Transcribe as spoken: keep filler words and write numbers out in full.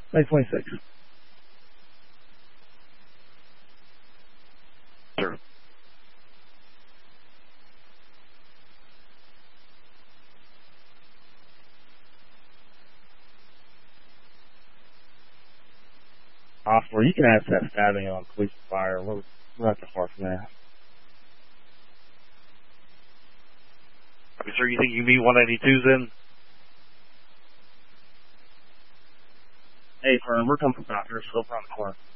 May twenty-six. Sure. Oscar, you can ask that stabbing on police and fire. We're, we're not that far from there. Okay, sir, you think you can meet one eighty-twos then? Hey, Fern, we're coming from out here, so around the corner.